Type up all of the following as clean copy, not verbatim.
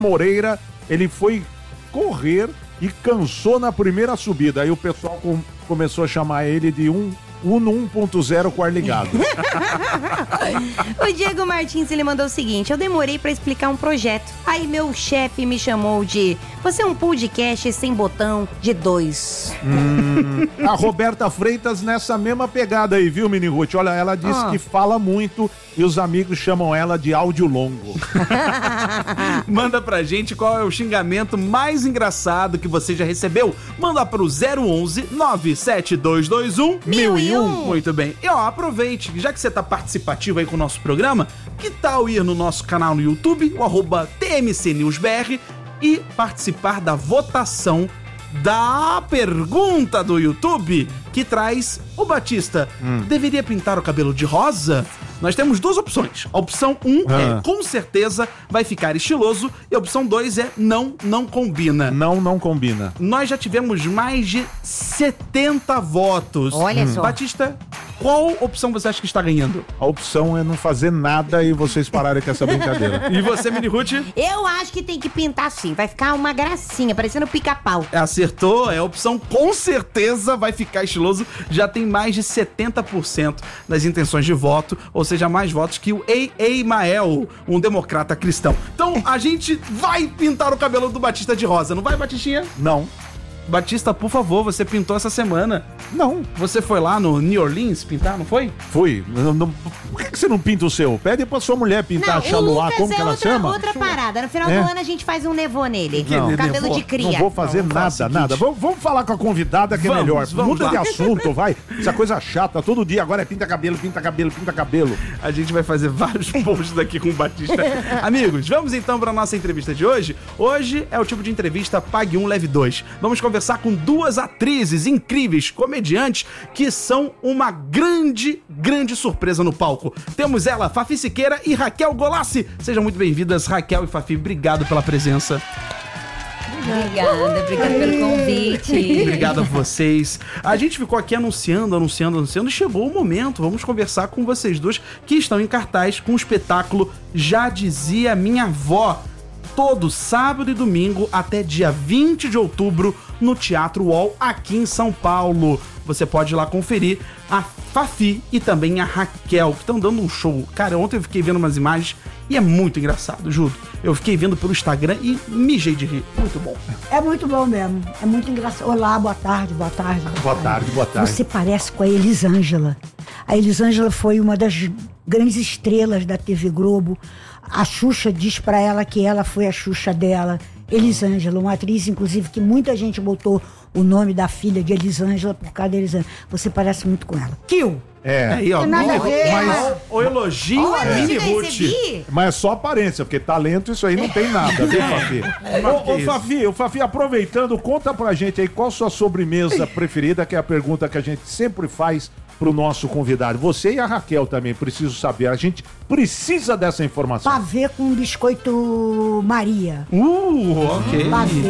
Moreira, ele foi correr e cansou na primeira subida. Aí o pessoal começou a chamar ele de Uno 1.0 com ar ligado. O Diego Martins, ele mandou o seguinte: eu demorei pra explicar um projeto. Aí meu chefe me chamou de você é um podcast sem botão de 2. A Roberta Freitas nessa mesma pegada aí, viu, Mini Ruth? Olha, ela disse que fala muito e os amigos chamam ela de áudio longo. Manda pra gente qual é o xingamento mais engraçado que você já recebeu. Manda pro 011 97221 1001. Muito bem. E ó, aproveite, já que você tá participativo aí com o nosso programa, que tal ir no nosso canal no YouTube, o @TMCNewsBR, e participar da votação da pergunta do YouTube que traz: o Batista deveria pintar o cabelo de rosa? Nós temos duas opções. A opção 1 é com certeza vai ficar estiloso, e a opção 2 é não combina. Não combina. Nós já tivemos mais de 70 votos. Olha só. Batista, qual opção você acha que está ganhando? A opção é não fazer nada e vocês pararem com essa brincadeira. E você, Mini Ruth? Eu acho que tem que pintar assim, vai ficar uma gracinha, parecendo pica-pau. Acertou, é a opção com certeza vai ficar estiloso. Já tem mais de 70% das intenções de voto, ou seja, mais votos que o Eimael, um democrata cristão. Então, a gente vai pintar o cabelo do Batista de rosa, não vai, Batistinha? Não. Batista, por favor, você pintou essa semana. Não. Você foi lá no New Orleans pintar, não foi? Fui. Por que você não pinta o seu? Pede pra sua mulher pintar a chaluá, como que ela chama? Outra parada. No final do ano a gente faz um nevô nele. Não. Cabelo Nevô? de cria. Não vou fazer nada. Vamos falar com a convidada que é melhor. Muda de assunto, vai. Essa coisa chata, todo dia agora é pinta cabelo. A gente vai fazer vários posts aqui com o Batista. Amigos, vamos então para nossa entrevista de hoje. Hoje é o tipo de entrevista Pague 1, Leve 2. Vamos conversar com duas atrizes incríveis, comediantes, que são uma grande surpresa no palco. Temos ela, Fafi Siqueira e Raquel Golassi. Sejam muito bem-vindas, Raquel e Fafi. Obrigado pela presença. Obrigada pelo convite. Obrigado a vocês. A gente ficou aqui anunciando e chegou o momento. Vamos conversar com vocês duas que estão em cartaz com o espetáculo Já Dizia Minha Avó, todo sábado e domingo até dia 20 de outubro no Teatro UOL, aqui em São Paulo. Você pode ir lá conferir a Fafi e também a Raquel, que estão dando um show. Cara, ontem eu fiquei vendo umas imagens e é muito engraçado, juro. Eu fiquei vendo pelo Instagram e mijei de rir. Muito bom. É muito bom mesmo. É muito engraçado. Olá, boa tarde. Boa tarde. Você parece com a Elisângela. A Elisângela foi uma das grandes estrelas da TV Globo. A Xuxa diz pra ela que ela foi a Xuxa dela. Elisângela, uma atriz, inclusive, que muita gente botou o nome da filha de Elisângela por causa da Elisângela. Você parece muito com ela. Kill! Aí, ó. Mas o elogio a Mini Ruth. Mas é só aparência, porque talento isso aí não tem nada, viu, Fafi? Ô, Fafi, aproveitando, conta pra gente aí qual sua sobremesa preferida, que é a pergunta que a gente sempre faz pro nosso convidado. Você e a Raquel também, preciso saber. A gente precisa dessa informação. Pavê com biscoito Maria. Ok.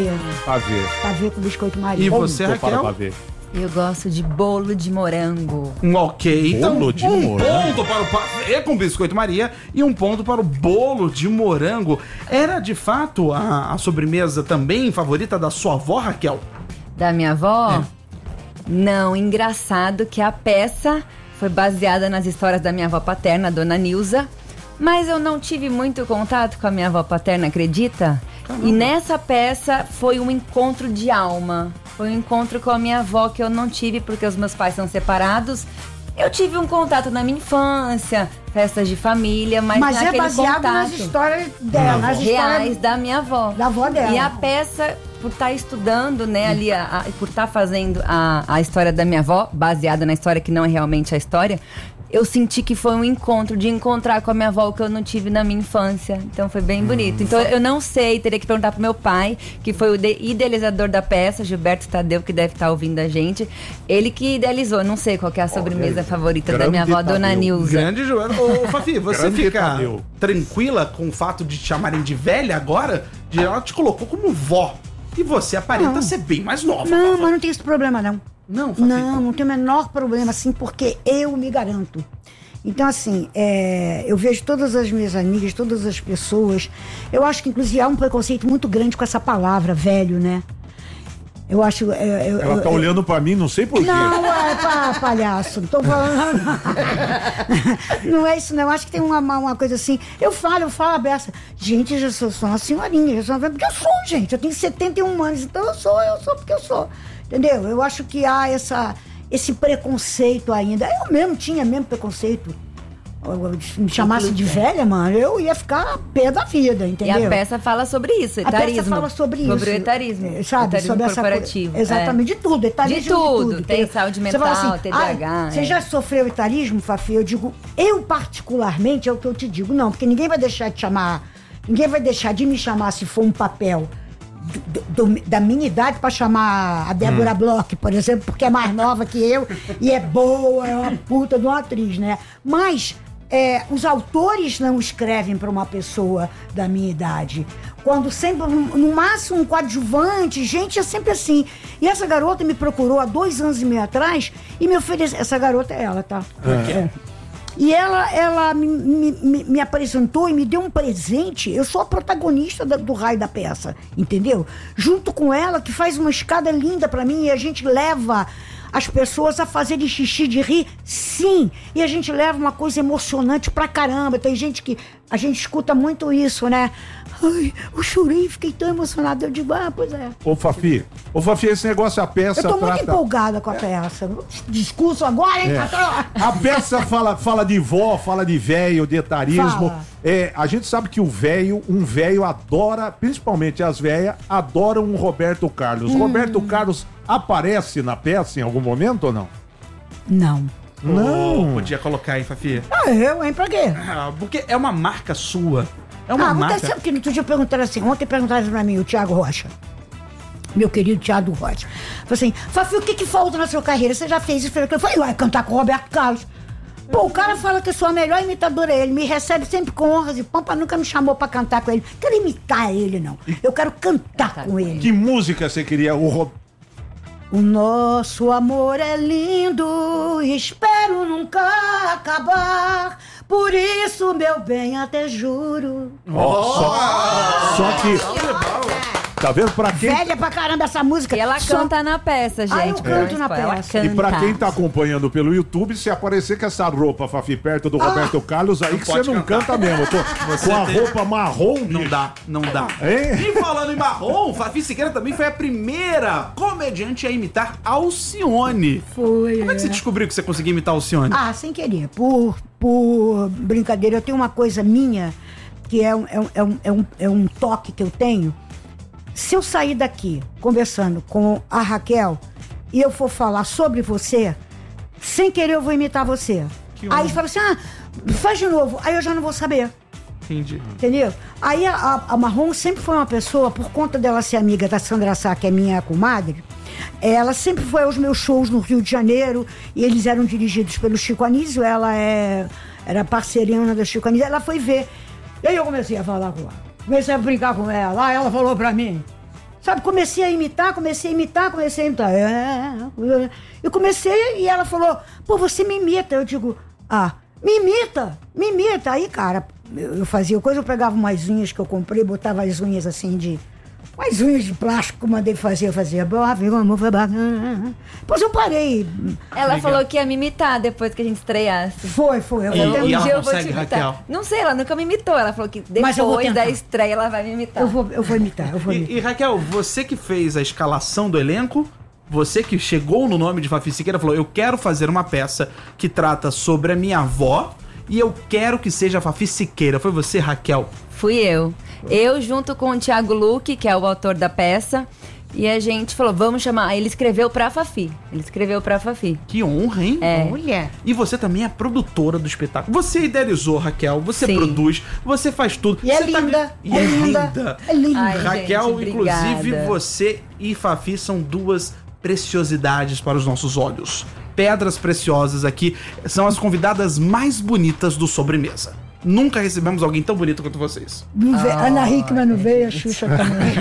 Pavê com biscoito Maria. E você, Raquel? Eu gosto de bolo de morango. Ok, então Bolo de um morango. ponto para o pavê com biscoito Maria e um ponto para o bolo de morango. Era, de fato, a sobremesa também favorita da sua avó, Raquel? Da minha avó? Não, engraçado que a peça foi baseada nas histórias da minha avó paterna, a Dona Nilza. Mas eu não tive muito contato com a minha avó paterna, acredita? Caramba. E nessa peça foi um encontro de alma. Foi um encontro com a minha avó que eu não tive porque os meus pais são separados. Eu tive um contato na minha infância, festas de família, mas é baseado nas histórias dela, nas reais da minha avó. Da avó dela. E a peça, por estar estudando, né, ali, por estar fazendo a história da minha avó, baseada na história que não é realmente a história, eu senti que foi um encontro, de encontrar com a minha avó que eu não tive na minha infância. Então foi bem bonito. Então eu não sei, teria que perguntar pro meu pai, que foi o idealizador da peça, Gilberto Tadeu, que deve estar ouvindo a gente. Ele que idealizou, não sei qual que é a sobremesa favorita da minha avó, Dona Nilza. Grande Gilberto. Ô, Fafi, você fica tranquila com o fato de te chamarem de velha agora? Ela te colocou como vó. E você aparenta ser bem mais nova. Não, mas não tem esse problema, não. Não, Fafi. Não tem o menor problema, assim, porque eu me garanto. Então, assim, eu vejo todas as minhas amigas, todas as pessoas. Eu acho que, inclusive, há um preconceito muito grande com essa palavra, velho, né? Eu acho... Ela tá olhando pra mim, não sei por quê. Não, palhaço, não tô falando... Não é isso, não. Eu acho que tem uma coisa assim... Eu falo a beça. Gente, eu já sou uma senhorinha, porque eu sou, gente. Eu tenho 71 anos, então eu sou porque eu sou. Entendeu? Eu acho que há esse preconceito ainda. Eu mesmo tinha preconceito. Me chamasse de velha, mano, eu ia ficar pé da vida, entendeu? E a peça fala sobre isso, etarismo. A peça fala sobre isso. Sobre o etarismo. Sabe? Etarismo sobre corporativo. Exatamente, de tudo. Etarismo de tudo. Tem entendeu? Saúde mental, assim, TDAH. Você já sofreu etarismo, Fafi? Eu digo, eu particularmente, é o que eu te digo. Não, porque ninguém vai deixar de me chamar se for um papel da minha idade pra chamar a Débora Bloch, por exemplo, porque é mais nova que eu e é boa, é uma puta de uma atriz, né? Mas... os autores não escrevem para uma pessoa da minha idade. Quando sempre, no máximo, um coadjuvante, gente, é sempre assim. E essa garota me procurou há 2 anos e meio atrás e me ofereceu... Essa garota é ela, tá? E ela me apresentou e me deu um presente. Eu sou a protagonista do raio da peça, entendeu? Junto com ela, que faz uma escada linda para mim e a gente leva... as pessoas a fazerem xixi de rir, sim. E a gente leva uma coisa emocionante pra caramba. Tem gente que... A gente escuta muito isso, né? Ai, eu chorei, fiquei tão emocionada. Eu digo, pois é. Ô, Fafi, esse negócio, a peça eu tô muito empolgada com a peça. Discurso agora, hein, patrão? A peça fala de vó, fala de velho, de etarismo. A gente sabe que um velho adora, principalmente as velhas, adoram um Roberto Carlos. Roberto Carlos aparece na peça em algum momento ou não? Não. Não. Podia colocar aí, Fafi. Pra quê? Porque é uma marca sua. É uma marca. Sabe que outro dia perguntaram assim, ontem perguntaram pra mim, o Thiago Rocha. Meu querido Thiago Rocha. Falei assim, Fafi, o que falta na sua carreira? Você já fez isso? Eu falei, vai cantar com o Roberto Carlos. Pô, o cara fala que eu sou a melhor imitadora, ele me recebe sempre com honras e pompa, nunca me chamou pra cantar com ele. Não quero imitar ele, não. Eu quero cantar com ele. Que música você queria? O nosso amor é lindo, espero nunca acabar. Por isso, meu bem, até juro. Só que... Tá vendo? Pra quem... Velha pra caramba essa música. E ela canta na peça, gente. Eu canto na peça. E pra quem tá acompanhando pelo YouTube, se aparecer com essa roupa, Fafi, perto do Roberto Carlos, aí que você não canta mesmo. Com a roupa marrom, Não dá. Hein? E falando em marrom, Fafi Siqueira também foi a primeira comediante a imitar Alcione. Foi. Como é que você descobriu que você conseguia imitar Alcione? Sem querer. Por brincadeira, eu tenho uma coisa minha, que é um toque que eu tenho. Se eu sair daqui conversando com a Raquel e eu for falar sobre você, sem querer eu vou imitar você. Aí fala assim, faz de novo. Aí eu já não vou saber. Entendi. Entendeu? Aí a Marrom sempre foi uma pessoa, por conta dela ser amiga da Sandra Sá, que é minha comadre, ela sempre foi aos meus shows no Rio de Janeiro e eles eram dirigidos pelo Chico Anísio, ela era parceirina do Chico Anísio, ela foi ver. E aí eu comecei a falar com ela. Comecei a brincar com ela. Aí ela falou pra mim. Sabe, comecei a imitar. Eu comecei e ela falou, pô, você me imita. Eu digo, me imita. Aí, cara, eu fazia coisa, eu pegava umas unhas que eu comprei, botava as unhas assim umas unhas de plástico, mandei fazer, eu fazia. Depois eu parei. Ela falou que ia me imitar depois que a gente estreasse. Foi. E ela consegue, Raquel? Não sei, ela nunca me imitou. Ela falou que depois da estreia ela vai me imitar. Eu vou imitar. E Raquel, você que fez a escalação do elenco, você que chegou no nome de Fafi Siqueira, falou, eu quero fazer uma peça que trata sobre a minha avó e eu quero que seja a Fafi Siqueira. Foi você, Raquel? Fui eu. Eu junto com o Thiago Luque, que é o autor da peça, e a gente falou, vamos chamar. Aí ele escreveu pra Fafi. Que honra, hein? Mulher. E você também é produtora do espetáculo. Você idealizou, Raquel, você produz, você faz tudo. E é linda. É linda. Ai, Raquel, gente, inclusive, obrigada. você e Fafi são duas preciosidades para os nossos olhos. Pedras preciosas aqui, são as convidadas mais bonitas do Sobremesa. Nunca recebemos alguém tão bonito quanto vocês. Ana Hickman não veio, a Xuxa também.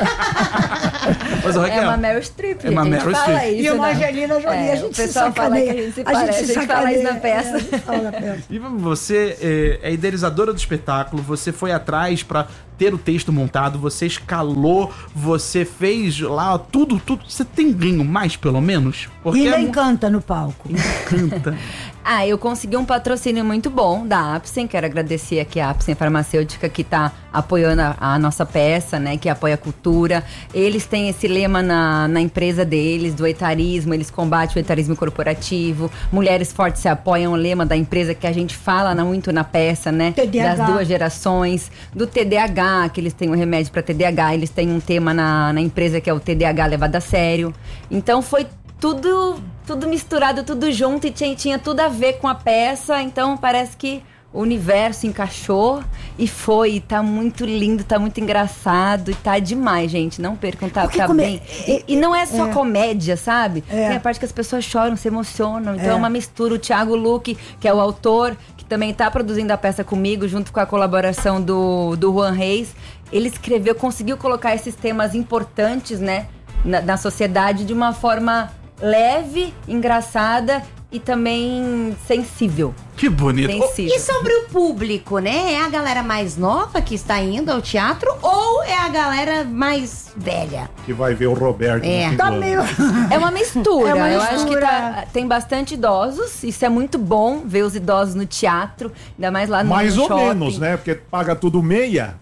Mas, Raquel, é uma Meryl Streep, é uma a gente Meryl fala Streep. isso, E uma né? Angelina Jolie, a gente o pessoal se sacaneia. fala que a gente se parece, a gente fala isso na peça. E você é idealizadora do espetáculo, você foi atrás pra ter o texto montado, você escalou, você fez lá tudo. Você tem ganho mais, pelo menos? E ainda encanta no palco. Encanta. Eu consegui um patrocínio muito bom da Apsen, quero agradecer aqui a Apsen Farmacêutica que tá apoiando a nossa peça, né, que apoia a cultura. Eles têm esse lema na empresa deles, do etarismo, eles combatem o etarismo corporativo. Mulheres Fortes se apoiam, o lema da empresa que a gente fala muito na peça, né, TDAH. das duas gerações, do TDAH, que eles têm um remédio para TDAH, eles têm um tema na empresa que é o TDAH levado a sério. Então foi tudo misturado, tudo junto e tinha tudo a ver com a peça, então parece que o universo encaixou e tá muito lindo, tá muito engraçado e tá demais, gente, não percam, tá bem. E não é só comédia, sabe? Tem a parte que as pessoas choram, se emocionam, então é uma mistura. O Thiago Luque, que é o autor, que também tá produzindo a peça comigo, junto com a colaboração do Juan Reis, ele conseguiu colocar esses temas importantes, né, na sociedade de uma forma leve, engraçada e também sensível. Que bonito. E sobre o público, né? É a galera mais nova que está indo ao teatro ou é a galera mais velha? Que vai ver o Roberto no fim do ano. É uma mistura. É uma Eu acho que mistura. tem bastante idosos. Isso é muito bom, ver os idosos no teatro. Ainda mais lá no Mais ou shopping. menos, né? Porque paga tudo meia.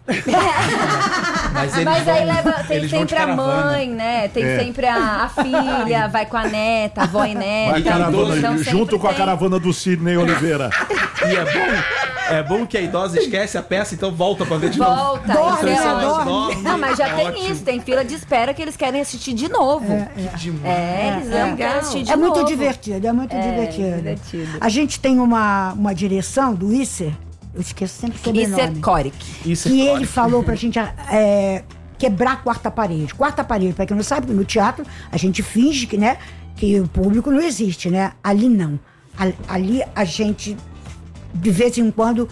Mas eles Mas aí vão- tem eles vão de sempre a caravana. mãe, né? Tem sempre a filha, vai com a neta, a avó e neta. Vai caravana, Então, sempre junto com a tem. caravana do Sidney Oliveira. E é bom que a idosa esquece a peça, então volta pra ver de novo. Volta, Dorme, isso é ela ótimo. dorme. Não, mas já tem ótimo. isso, tem fila de espera que eles querem assistir de novo. Eles amam querem assistir de É novo. muito divertido, é muito divertido. divertido. A gente tem uma direção do Isser, eu esqueço sempre o Isso sobrenome. é Coric. Isso é Que ele córico. falou pra gente quebrar a quarta parede. Quarta parede, pra quem não sabe, no teatro a gente finge que, né, que o público não existe, né? Ali não. Ali a gente, de vez em quando,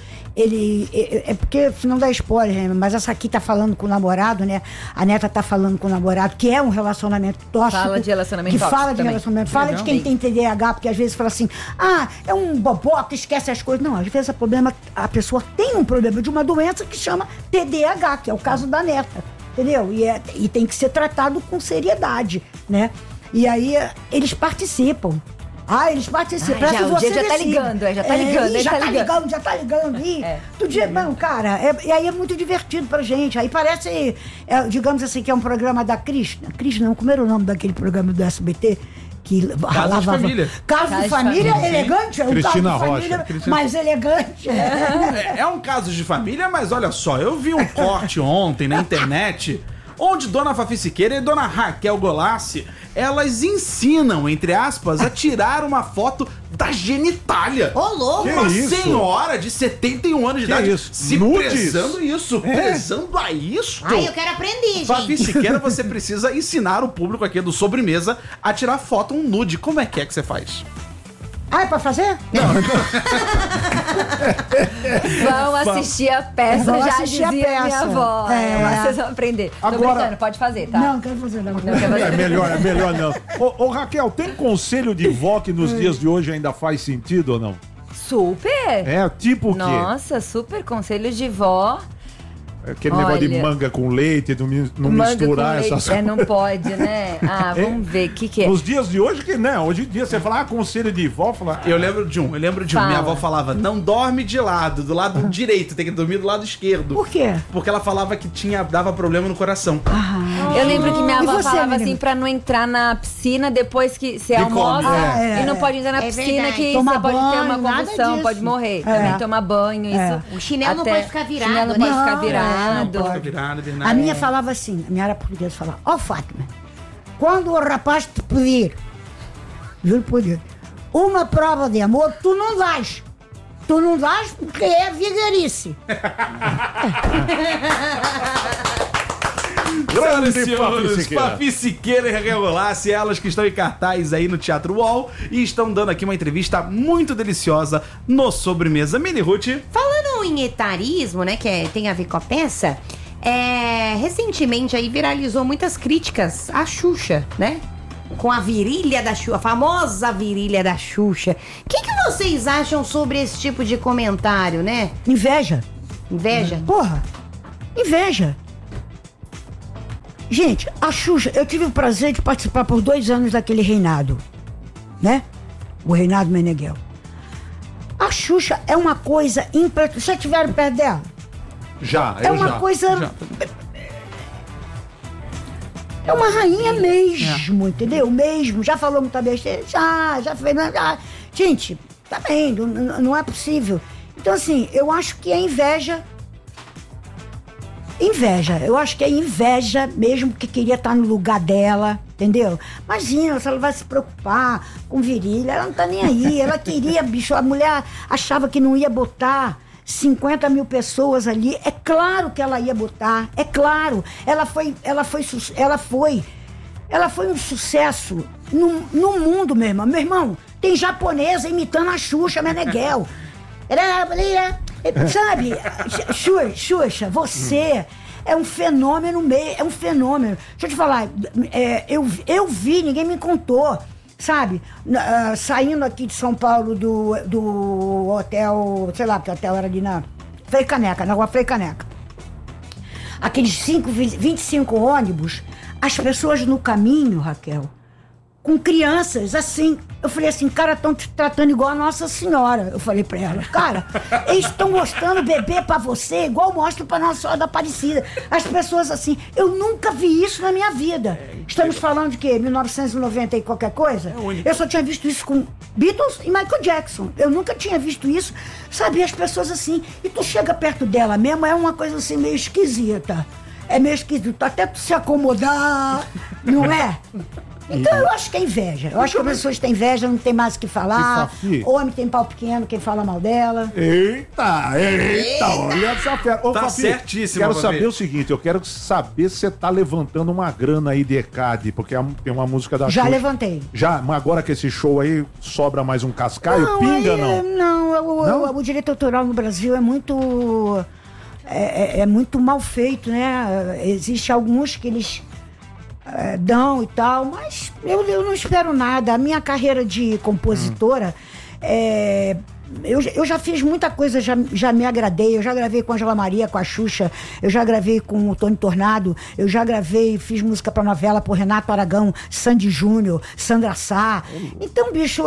é porque não dá spoiler, né? Mas essa aqui tá falando com o namorado, né? A neta tá falando com o namorado, que é um relacionamento tóxico. Fala de relacionamento tóxico fala de também. relacionamento. Fala de quem tem TDAH, porque às vezes fala assim, é um boboca, esquece as coisas. Não, às vezes a pessoa tem um problema de uma doença que chama TDAH, que é o caso da neta, entendeu? E tem que ser tratado com seriedade, né? E aí eles participam. Eles participam. O dia já tá ligando, já tá ligando. Já tá ligando. Não, cara, e aí é muito divertido pra gente. Aí parece, digamos assim, que é um programa da Krishna. Krishna, não, como era o nome daquele programa do SBT? Que Casa de Família. Casa de Família, elegante. Cristina Caso de Rocha. Família mais elegante. É um caso de família, mas olha só, eu vi um corte ontem na internet onde Dona Fafi Siqueira e Dona Raquel Golassi, elas ensinam, entre aspas, a tirar uma foto da genitália. Ô, louco! Uma Que isso? senhora de 71 anos de Que idade isso? se Nudes? prezando isso, prezando a isso. Ai, eu quero aprender, Fafi gente. Siqueira, você precisa ensinar o público aqui do Sobremesa a tirar foto, um nude. Como é que você faz? É pra fazer? Vão assistir a peça, Vão já assistir a dizia peça. minha avó. É. Vocês vão aprender. Tô Agora- brincando, pode fazer, tá? Não quero fazer, não. É melhor não. Ô, Raquel, tem conselho de vó que nos dias de hoje ainda faz sentido ou não? Super! É, tipo o quê? Nossa, super conselhos de vó. Aquele negócio de Olha. manga com leite, não Manga misturar com leite. essas coisas. Não pode, né? Vamos ver, o que é? Nos dias de hoje, que não. Hoje em dia você fala, conselho de vó, fala. Eu lembro de um. Fala. Minha avó falava, não dorme de lado, do lado direito, tem que dormir do lado esquerdo. Por quê? Porque ela falava que dava problema no coração. Eu lembro que minha E avó você, falava menina? assim pra não entrar na piscina depois que você almoça. come. E não pode entrar na É piscina verdade. que Tomar você pode ter banho, uma nada convulsão, disso. pode morrer. Também tomar banho, isso. O chinelo não até- pode ficar virado, chinelo não né? pode ficar Não, virado. Pode ficar virado, verdade. A minha falava assim, a minha era portuguesa, falava, Fátima, quando o rapaz te pedir, juro por Deus, uma prova de amor, tu não dás. Tu não dás porque é vigarice. Senhoras Grande e senhores, Fafi Siqueira. Fafi Siqueira e Raquel Golassi, elas que estão em cartaz aí no Teatro UOL e estão dando aqui uma entrevista muito deliciosa no Sobremesa. Mini Ruth. Falando falando em etarismo, né, que tem a ver com a peça, recentemente aí viralizou muitas críticas à Xuxa, né? Com a virilha da Xuxa, a famosa virilha da Xuxa. O que vocês acham sobre esse tipo de comentário, né? Inveja. Inveja? Porra, inveja. Gente, a Xuxa, eu tive o prazer de participar por 2 anos daquele reinado, né? O reinado Meneghel. A Xuxa é uma coisa impressionante. Já estiveram perto dela? Já, é uma coisa... É uma rainha mesmo, entendeu? Mesmo. Já falou muita besteira? Já fez... Gente, tá bem, não é possível. Então, assim, eu acho que é inveja. Eu acho que é inveja mesmo, que queria estar no lugar dela, entendeu? Imagina, se ela vai se preocupar com virilha, ela não tá nem aí. Ela queria, bicho, a mulher achava que não ia botar 50 mil pessoas ali. É claro que ela ia botar, é claro. Ela foi um sucesso no mundo, meu irmão. Meu irmão, tem japonesa imitando a Xuxa Meneghel. Sabe, Xuxa, você é um fenômeno é um fenômeno. Deixa eu te falar, eu vi, ninguém me contou, sabe? Saindo aqui de São Paulo do hotel, sei lá, porque o hotel era ali na Frei Caneca, na rua Frei Caneca. Aqueles 25 ônibus, as pessoas no caminho, Raquel, com crianças, assim. Eu falei assim, cara, estão te tratando igual a Nossa Senhora. Eu falei pra ela, cara, eles estão mostrando bebê pra você igual mostram pra Nossa Senhora da Aparecida. As pessoas assim, eu nunca vi isso na minha vida. Estamos falando de quê? 1990 e qualquer coisa? Eu só tinha visto isso com Beatles e Michael Jackson. Eu nunca tinha visto isso, sabe? As pessoas assim, e tu chega perto dela mesmo, é uma coisa assim meio esquisita. É meio esquisito, até tu se acomodar, não é? Então eu acho que é inveja. Eu acho que as pessoas têm inveja, não tem mais o que falar. Homem tem pau pequeno, quem fala mal dela. Eita, olha essa fera. Ô, tá Fafi, certíssimo, quero saber o seguinte, eu quero saber se você tá levantando uma grana aí de ECAD, porque tem uma música da Já Xuxa. Levantei. Já, mas agora que esse show aí sobra mais um cascaio, pinga não? Não, o direito autoral no Brasil é muito... É muito mal feito, né? Existe alguns que eles... dão e tal, mas eu não espero nada. A minha carreira de compositora, eu já fiz muita coisa, já me agradei. Eu já gravei com a Angela Maria, com a Xuxa, eu já gravei com o Tony Tornado, eu já fiz música pra novela por Renato Aragão, Sandy Júnior, Sandra Sá. Então, bicho,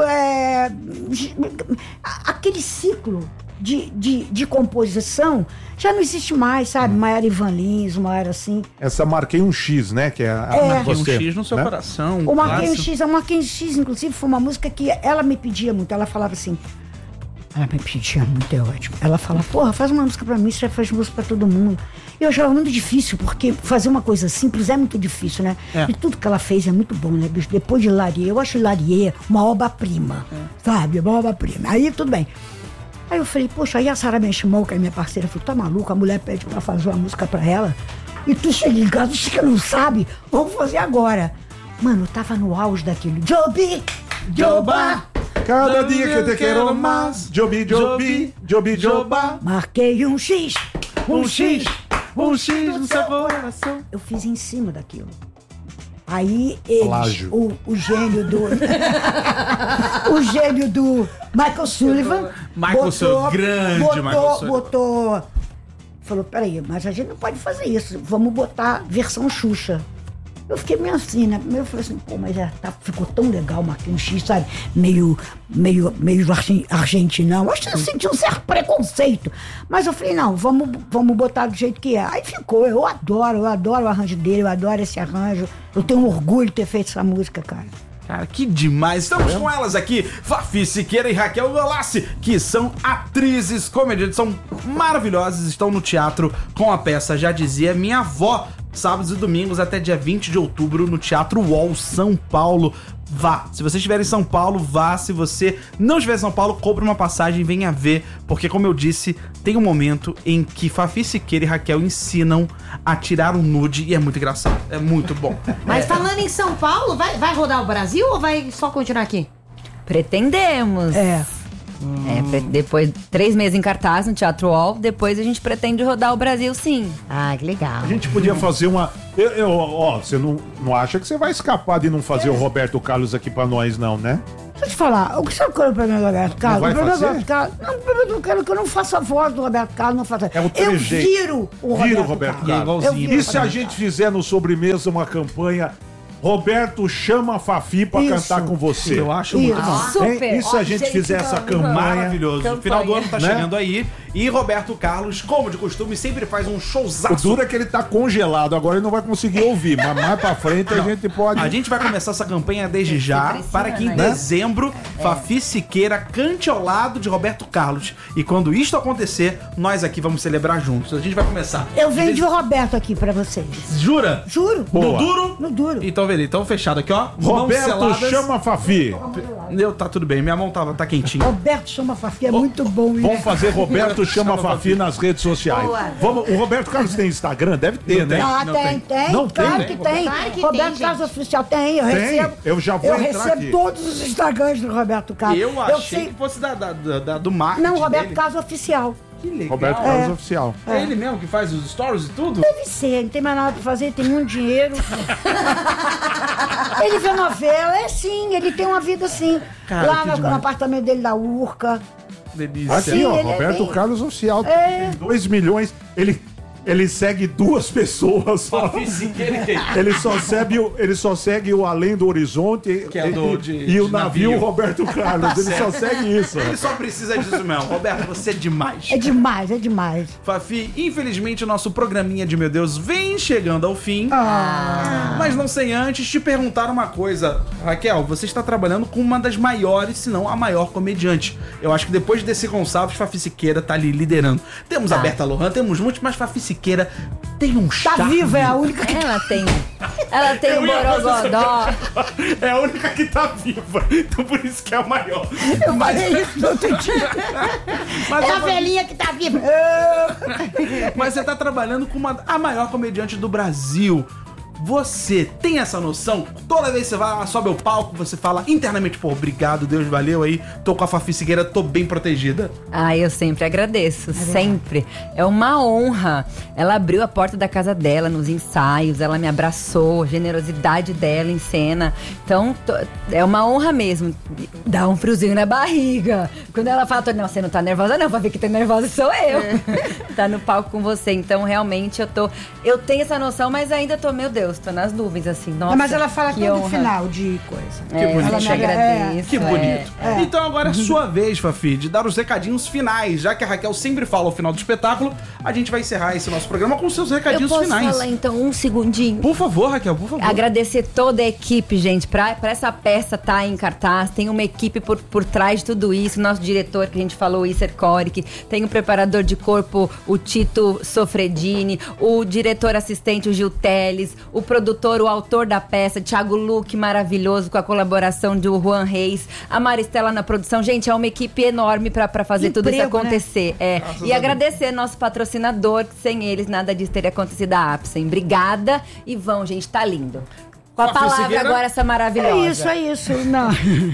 aquele ciclo de composição já não existe mais, sabe? Maiara Ivan Lins, uma era assim. Essa Marquei um X, né? Que é Marquei um X no seu coração. O Marquei um X, a Marquei um X, inclusive, foi uma música que ela me pedia muito. Ela falava assim. Ela me pedia muito, é ótimo. Ela fala, porra, faz uma música pra mim, você já faz música pra todo mundo. E eu achava muito difícil, porque fazer uma coisa simples é muito difícil, né? E tudo que ela fez é muito bom, né, bicho? Depois de Larie, eu acho Larie uma obra-prima, sabe? Uma obra-prima. Aí, tudo bem. Aí eu falei, poxa, aí a Sara Benchimol, que é minha parceira, falou, tá maluca? A mulher pede pra fazer uma música pra ela. E tu chega em casa, você não sabe, vamos fazer agora. Mano, eu tava no auge daquilo. Jobi, Joba. Cada dia que eu te quero mais. Jobi, Joba. Marquei um X no seu coração. Eu fiz em cima daquilo. Aí eles, o gênio do o gênio do Michael Sullivan Michael botou, falou, peraí, mas a gente não pode fazer isso, vamos botar versão Xuxa. Eu fiquei meio assim, né? Primeiro eu falei assim, pô, mas ficou tão legal o Marquinhos X, sabe? Meio argentinão. Acho que eu senti um certo preconceito. Mas eu falei, não, vamos botar do jeito que é. Aí ficou, eu adoro o arranjo dele, eu adoro esse arranjo. Eu tenho um orgulho de ter feito essa música, cara. Cara, que demais. Estamos com elas aqui, Fafi Siqueira e Raquel Galassi, que são atrizes, comediantes, são maravilhosas, estão no teatro com a peça Já Dizia Minha Avó, sábados e domingos até dia 20 de outubro no Teatro UOL, São Paulo. Vá. Se você estiver em São Paulo, vá. Se você não estiver em São Paulo, compre uma passagem e venha ver, porque, como eu disse, tem um momento em que Fafi Siqueira e Raquel ensinam a tirar um nude e é muito engraçado. É muito bom. Mas falando em São Paulo, vai rodar o Brasil ou vai só continuar aqui? Pretendemos. Depois, 3 meses em cartaz no Teatro UOL, depois a gente pretende rodar o Brasil, sim. Ah, que legal. A gente podia fazer uma... você não acha que você vai escapar de não fazer o Roberto Carlos aqui pra nós, não, né? Deixa eu te falar, o que você quer para o Roberto Carlos? Não vai fazer? Roberto Carlos, não quero que eu não faça a voz do Roberto Carlos, não faça. É o eu trejeito. viro o Roberto Carlos. Igualzinho. E se a gente fizer no Sobremesa uma campanha... Roberto chama a Fafi pra cantar com você. Eu acho muito bom. Super. E se a gente fizer essa campanha... Maravilhoso. O final do ano tá Né? chegando aí. E Roberto Carlos, como de costume, sempre faz um O showzaço. duro é que ele tá congelado, agora ele não vai conseguir ouvir, mas mais pra frente a gente pode... A gente vai começar essa campanha desde já, precisa, para que em né? dezembro Fafi Siqueira cante ao lado de Roberto Carlos. E quando isto acontecer, nós aqui vamos celebrar juntos. A gente vai começar. Eu vendi o Roberto aqui pra vocês. Jura? Juro. No Boa. duro? No duro. Então, beleza. Então, fechado aqui, ó. Mãos Roberto seladas. chama a Fafi. Tá tudo bem. Minha mão tá quentinha. Roberto chama Fafi, é muito bom. Vamos fazer Roberto chama a Fafi nas redes sociais. Boa. O Roberto Carlos tem Instagram? Deve ter, né? Ah, Não tem. Não Claro tem? que tem. Claro que Roberto tem, Carlos gente. Oficial tem, eu Tem? recebo. Eu já vou Eu entrar recebo aqui. todos os Instagrams do Roberto Carlos. Eu achei sei- que fosse do marketing Não, Roberto dele. Carlos Oficial. Que legal. Roberto Carlos Oficial. É ele mesmo que faz os stories e tudo? Deve ser, não tem mais nada pra fazer, tem muito dinheiro. Ele vê novela, ele tem uma vida assim. Cara, Lá que no demais. apartamento dele da Urca. Delícia. Aqui, Sim, ó, ele é Roberto bem- Carlos Oficial. Tem 2 milhões. Ele segue 2 pessoas só. Fafi Siqueira e quem? Ele só segue o Além do Horizonte Que é do de e o navio navio. Roberto Carlos. Ele só segue isso. Ele só precisa disso mesmo. Roberto, você é demais. É demais, é demais. Fafi, infelizmente o nosso programinha de Meu Deus vem chegando ao fim. Mas não sem antes te perguntar uma coisa. Raquel, você está trabalhando com uma das maiores, se não a maior comediante. Eu acho que depois de Descer Gonçalves, Fafi Siqueira tá ali liderando. Temos a Berta Lohan, temos muitos, mas Fafi Siqueira tem um Tá charme. viva, é a única que. Ela tem um borogodó. É a única que tá viva. Então por isso que é a maior. Eu falei isso no outro dia. Mas É a velhinha que tá viva. Mas você tá trabalhando com a maior comediante do Brasil. Você tem essa noção? Toda vez que você vai, sobe ao palco, você fala internamente, pô, obrigado, Deus, valeu aí. Tô com a Fafi Siqueira, tô bem protegida. Ah, eu sempre agradeço, sempre. É uma honra. Ela abriu a porta da casa dela nos ensaios, ela me abraçou, a generosidade dela em cena. Então, é uma honra mesmo. Dá um friozinho na barriga. Quando ela fala, não, você não tá nervosa não, pra ver que tá nervosa sou eu. Tá no palco com você. Então, realmente, eu tenho essa noção, mas ainda tô, meu Deus, tô nas nuvens, assim. Nossa, Mas ela fala que todo honra. final de coisa. Que bonito. Eu te agradeço. Que bonito. É. Então agora é sua vez, Fafi, de dar os recadinhos finais. Já que a Raquel sempre fala ao final do espetáculo, a gente vai encerrar esse nosso programa com os seus Eu recadinhos posso finais. falar, então, um segundinho? Por favor, Raquel, por favor. Agradecer toda a equipe, gente, pra essa peça tá em cartaz. Tem uma equipe por trás de tudo isso. Nosso diretor, que a gente falou, o Isser Coric. Tem o preparador de corpo, o Tito Sofredini. O diretor assistente, o Gil Teles. O produtor, o autor da peça, Thiago Luque, maravilhoso, com a colaboração do Juan Reis. A Maristela na produção. Gente, é uma equipe enorme pra fazer tudo isso Emprego, acontecer. É. E agradecer nosso patrocinador, que sem eles nada disso teria acontecido, a Apsen. Obrigada. E vão, gente, tá lindo. Com a Fafi palavra Siqueira? agora, essa maravilhosa. É isso. Não.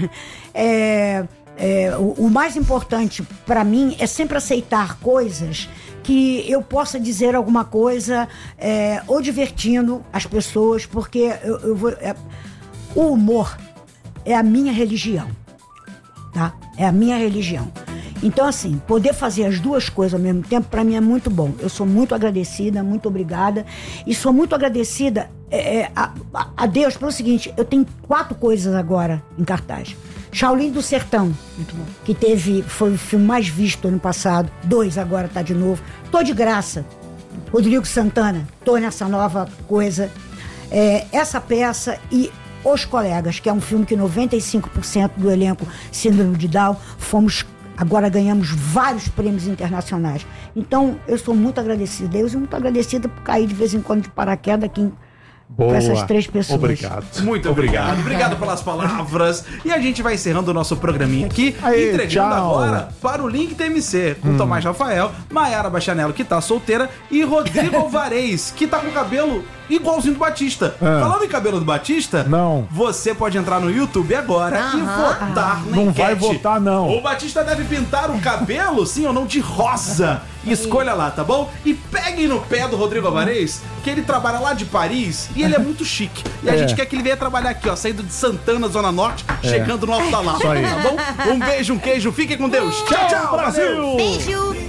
O mais importante pra mim é sempre aceitar coisas que eu possa dizer alguma coisa ou divertindo as pessoas, porque o humor é a minha religião, tá? É a minha religião. Então, assim, poder fazer as duas coisas ao mesmo tempo, pra mim é muito bom. Eu sou muito agradecida, muito obrigada. E sou muito agradecida a Deus pelo seguinte, eu tenho 4 coisas agora em cartaz. Shaolin do Sertão, que foi o filme mais visto ano passado. 2 agora tá de novo. Tô de graça. Rodrigo Santana, tô nessa nova coisa. Essa peça e Os Colegas, que é um filme que 95% do elenco síndrome de Down, agora ganhamos vários prêmios internacionais. Então, eu sou muito agradecida a Deus e muito agradecida por cair de vez em quando de paraquedas aqui com essas 3 pessoas. Obrigado. Muito obrigado. Obrigado pelas palavras. E a gente vai encerrando o nosso programinha aqui, Aê, entregando tchau. agora para o Link TMC, com Tomás Rafael, Maiara Bachanello, que tá solteira, e Rodrigo Alvarez, que tá com o cabelo igualzinho do Batista. Falando em cabelo do Batista, não. Você pode entrar no YouTube agora e votar na Não enquete. vai votar, não. O Batista deve pintar o cabelo, sim ou não, de rosa. Escolha lá, tá bom? E peguem no pé do Rodrigo Alvarez, que ele trabalha lá de Paris e ele é muito chique. E a gente quer que ele venha trabalhar aqui, ó, saindo de Santana, Zona Norte, chegando no Alto da Lapa, tá bom? Um beijo, um queijo, fiquem com Deus. Tchau, tchau, Brasil! Beijo!